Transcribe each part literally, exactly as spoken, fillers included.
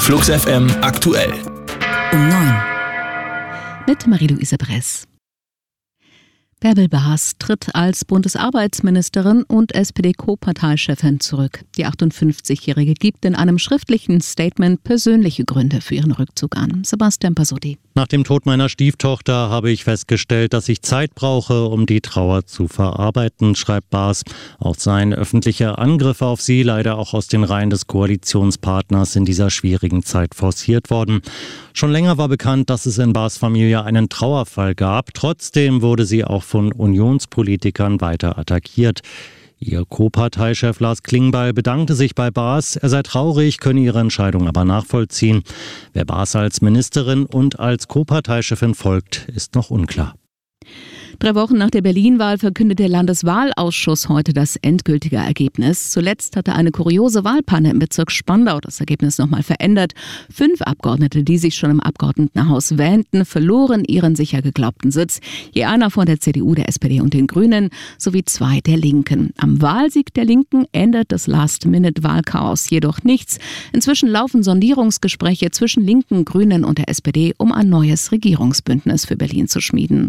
Flux F M aktuell. Um neun. Mit Marie-Louise Bress. Bärbel Baas tritt als Bundesarbeitsministerin und S P D-Co-Parteichefin zurück. Die achtundfünfzigjährige gibt in einem schriftlichen Statement persönliche Gründe für ihren Rückzug an. Sebastian Pasotti. Nach dem Tod meiner Stieftochter habe ich festgestellt, dass ich Zeit brauche, um die Trauer zu verarbeiten, schreibt Baas. Auch seien öffentliche Angriffe auf sie leider auch aus den Reihen des Koalitionspartners in dieser schwierigen Zeit forciert worden. Schon länger war bekannt, dass es in Baas Familie einen Trauerfall gab. Trotzdem wurde sie auch von Unionspolitikern weiter attackiert. Ihr Co-Parteichef Lars Klingbeil bedankte sich bei Baas. Er sei traurig, könne ihre Entscheidung aber nachvollziehen. Wer Baas als Ministerin und als Co-Parteichefin folgt, ist noch unklar. Drei Wochen nach der Berlin-Wahl verkündet der Landeswahlausschuss heute das endgültige Ergebnis. Zuletzt hatte eine kuriose Wahlpanne im Bezirk Spandau das Ergebnis nochmal verändert. Fünf Abgeordnete, die sich schon im Abgeordnetenhaus wähnten, verloren ihren sicher geglaubten Sitz. Je einer von der C D U, der S P D und den Grünen sowie zwei der Linken. Am Wahlsieg der Linken ändert das Last-Minute-Wahlchaos jedoch nichts. Inzwischen laufen Sondierungsgespräche zwischen Linken, Grünen und der S P D, um ein neues Regierungsbündnis für Berlin zu schmieden.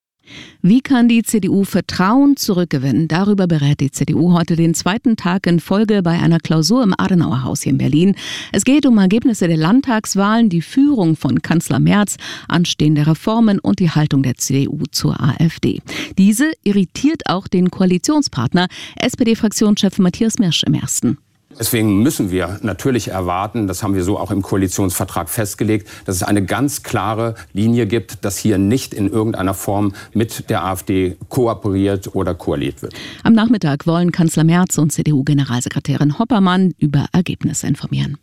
Wie kann die C D U Vertrauen zurückgewinnen? Darüber berät die C D U heute den zweiten Tag in Folge bei einer Klausur im Adenauerhaus hier in Berlin. Es geht um Ergebnisse der Landtagswahlen, die Führung von Kanzler Merz, anstehende Reformen und die Haltung der C D U zur AfD. Diese irritiert auch den Koalitionspartner S P D-Fraktionschef Matthias Mirsch im Ersten. Deswegen müssen wir natürlich erwarten, das haben wir so auch im Koalitionsvertrag festgelegt, dass es eine ganz klare Linie gibt, dass hier nicht in irgendeiner Form mit der AfD kooperiert oder koaliert wird. Am Nachmittag wollen Kanzler Merz und C D U-Generalsekretärin Hoppermann über Ergebnisse informieren.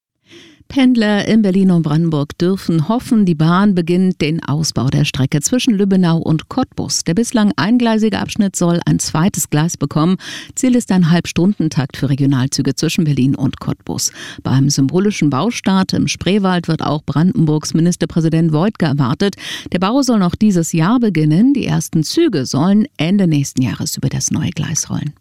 Pendler in Berlin und Brandenburg dürfen hoffen, die Bahn beginnt den Ausbau der Strecke zwischen Lübbenau und Cottbus. Der bislang eingleisige Abschnitt soll ein zweites Gleis bekommen. Ziel ist ein Halbstundentakt für Regionalzüge zwischen Berlin und Cottbus. Beim symbolischen Baustart im Spreewald wird auch Brandenburgs Ministerpräsident Woidke erwartet. Der Bau soll noch dieses Jahr beginnen. Die ersten Züge sollen Ende nächsten Jahres über das neue Gleis rollen.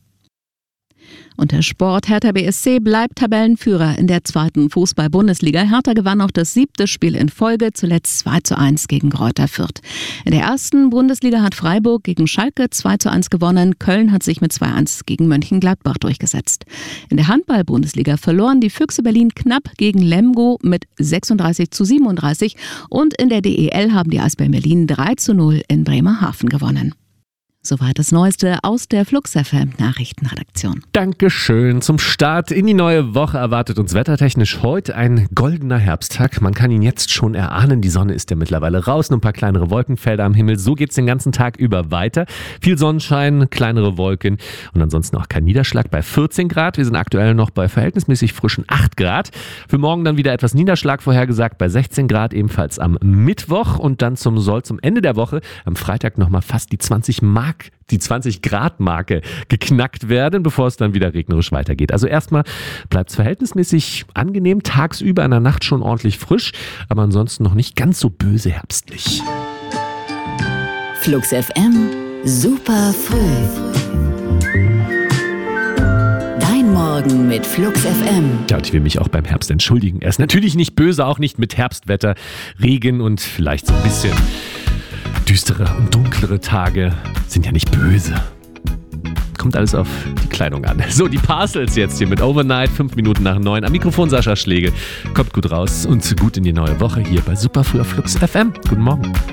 Und der Sport: Hertha B S C bleibt Tabellenführer in der zweiten Fußball-Bundesliga. Hertha gewann auch das siebte Spiel in Folge, zuletzt zwei zu eins gegen Greuther Fürth. In der ersten Bundesliga hat Freiburg gegen Schalke zwei zu eins gewonnen. Köln hat sich mit zwei zu eins gegen Mönchengladbach durchgesetzt. In der Handball-Bundesliga verloren die Füchse Berlin knapp gegen Lemgo mit sechsunddreißig zu siebenunddreißig. Und in der D E L haben die Eisbären Berlin drei zu null in Bremerhaven gewonnen. Soweit das Neueste aus der Flux F M Nachrichtenredaktion. Dankeschön. Zum Start in die neue Woche erwartet uns wettertechnisch heute ein goldener Herbsttag. Man kann ihn jetzt schon erahnen. Die Sonne ist ja mittlerweile raus. Nur ein paar kleinere Wolkenfelder am Himmel. So geht's den ganzen Tag über weiter. Viel Sonnenschein, kleinere Wolken und ansonsten auch kein Niederschlag bei vierzehn Grad. Wir sind aktuell noch bei verhältnismäßig frischen acht Grad. Für morgen dann wieder etwas Niederschlag vorhergesagt bei sechzehn Grad, ebenfalls am Mittwoch. Und dann zum soll zum Ende der Woche am Freitag nochmal fast die zwanzig Mark die zwanzig Grad Marke geknackt werden, bevor es dann wieder regnerisch weitergeht. Also erstmal bleibt es verhältnismäßig angenehm, tagsüber in der Nacht schon ordentlich frisch, aber ansonsten noch nicht ganz so böse herbstlich. Flux F M, super früh. Dein Morgen mit Flux F M. Ja, und ich will mich auch beim Herbst entschuldigen. Er ist natürlich nicht böse, auch nicht mit Herbstwetter, Regen und vielleicht so ein bisschen düstere und dunklere Tage sind ja nicht böse. Kommt alles auf die Kleidung an. So, die Parcels jetzt hier mit Overnight, fünf Minuten nach neun. Am Mikrofon Sascha Schläge. Kommt gut raus und gut in die neue Woche hier bei Superfrüh auf Flux F M. Guten Morgen.